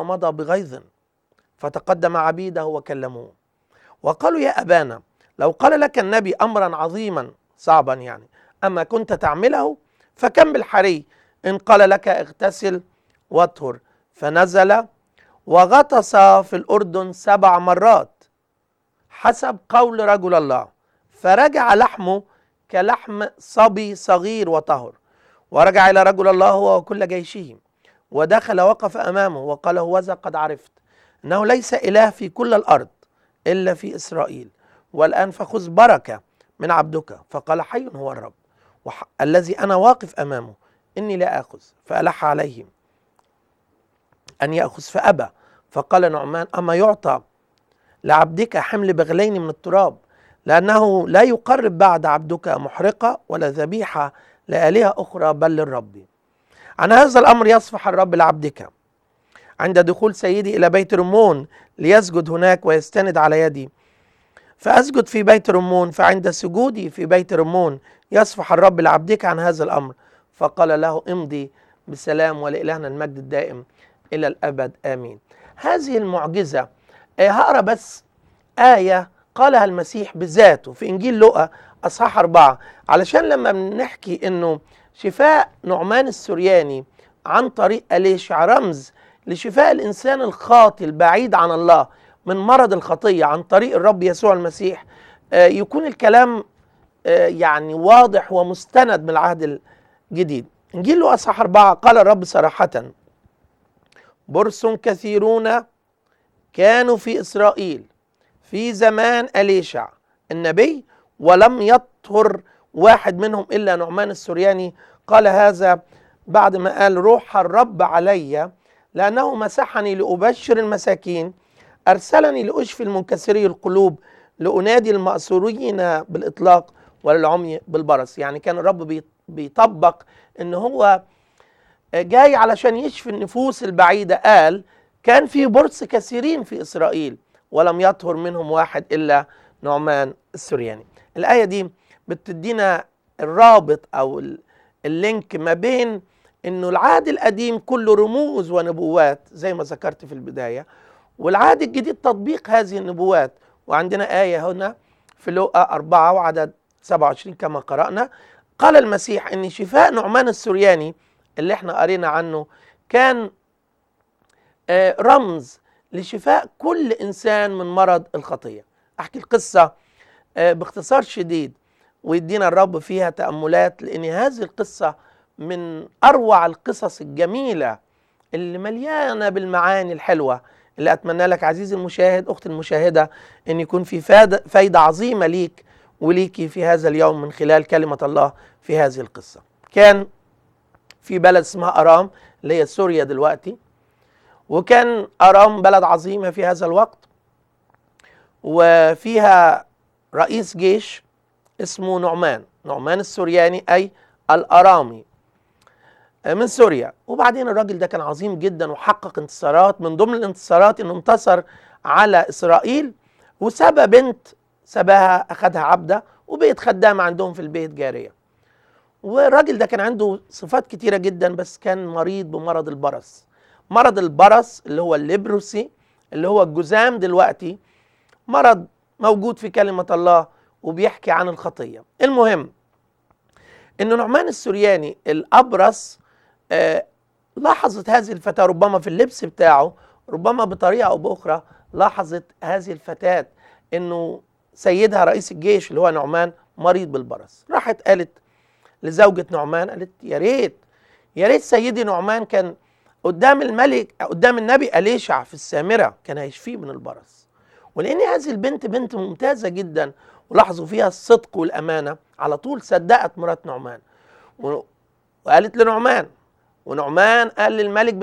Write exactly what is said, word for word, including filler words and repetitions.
فمضى بغيظ، فتقدم عبيده وكلموه وقالوا: يا أبانا، لو قال لك النبي أمرا عظيما صعبا يعني أما كنت تعمله، فكم بالحري إن قال لك اغتسل واطهر. فنزل وغطس في الأردن سبع مرات حسب قول رجل الله، فرجع لحمه كلحم صبي صغير وطهر. ورجع إلى رجل الله هو وكل جيشه، ودخل وقف أمامه وقال: هوذا قد عرفت أنه ليس إله في كل الأرض إلا في إسرائيل، والآن فخذ بركة من عبدك. فقال: حي هو الرب الذي أنا واقف أمامه، إني لا آخذ. فألح عليهم أن يأخذ فأبى. فقال نعمان: أما يعطى لعبدك حمل بغلين من التراب، لأنه لا يقرب بعد عبدك محرقة ولا ذبيحة لآلهة أخرى بل للرب. عن هذا الأمر يصفح الرب لعبدك عند دخول سيدي إلى بيت رمون ليسجد هناك ويستند على يدي، فأسجد في بيت رمون. فعند سجودي في بيت رمون يصفح الرب لعبدك عن هذا الأمر. فقال له: امضي بسلام، ولإلهنا المجد الدائم إلى الأبد آمين. هذه المعجزة هقرأ بس آية قالها المسيح بذاته في إنجيل لوقا أصحاح أربعة، علشان لما بنحكي إنه شفاء نعمان السورياني عن طريق أليشع رمز لشفاء الإنسان الخاطئ البعيد عن الله من مرض الخطية عن طريق الرب يسوع المسيح، يكون الكلام يعني واضح ومستند من العهد الجديد. إنجيل لوقا أصحاح أربعة: قال الرب صراحة: برص كثيرون كانوا في إسرائيل في زمان أليشع النبي، ولم يطهر واحد منهم إلا نعمان السورياني. قال هذا بعد ما قال: روح الرب علي، لأنه مسحني لأبشر المساكين، أرسلني لأشفي المنكسري القلوب، لأنادي المأسورين بالإطلاق وللعمي بالبرص. يعني كان الرب بيطبق إن هو جاي علشان يشفي النفوس البعيدة. قال: كان في برص كثيرين في إسرائيل ولم يطهر منهم واحد إلا نعمان السورياني. الآية دي بتدينا الرابط أو اللينك ما بين إنه العهد القديم كله رموز ونبوات زي ما ذكرت في البداية، والعهد الجديد تطبيق هذه النبوات. وعندنا آية هنا في لوقا أربعة وعدد سبعة وعشرين كما قرأنا: قال المسيح إن شفاء نعمان السورياني اللي احنا قرينا عنه كان رمز لشفاء كل إنسان من مرض الخطية. أحكي القصة باختصار شديد ويدينا الرب فيها تأملات، لأن هذه القصة من أروع القصص الجميلة اللي مليانة بالمعاني الحلوة، اللي أتمنى لك عزيزي المشاهد أختي المشاهدة أن يكون في فايدة عظيمة ليك وليكي في هذا اليوم من خلال كلمة الله في هذه القصة. كان في بلد اسمها أرام اللي هي سوريا دلوقتي، وكان أرام بلد عظيمة في هذا الوقت، وفيها رئيس جيش اسمه نعمان نعمان السورياني أي الأرامي من سوريا. وبعدين الراجل ده كان عظيم جدا وحقق انتصارات، من ضمن الانتصارات انه انتصر على إسرائيل وسبى بنت سباها أخذها عبدة وبقت خدامة عندهم في البيت جارية. والراجل ده كان عنده صفات كتيرة جدا، بس كان مريض بمرض البرص. مرض البرص اللي هو الليبروسي اللي هو الجذام دلوقتي، مرض موجود في كلمة الله وبيحكي عن الخطية. المهم إنه نعمان السورياني الأبرص آه لاحظت هذه الفتاة ربما في اللبس بتاعه، ربما بطريقة أو بأخرى لاحظت هذه الفتاة إنه سيدها رئيس الجيش اللي هو نعمان مريض بالبرص. راحت قالت لزوجة نعمان، قالت: يا ريت يا ريت سيدي نعمان كان قدام الملك قدام النبي أليشع في السامرة كان هيشفيه من البرص. ولأن هذه البنت بنت ممتازة جدا ولاحظوا فيها الصدق والأمانة، على طول صدقت مرات نعمان وقالت لنعمان، ونعمان قال للملك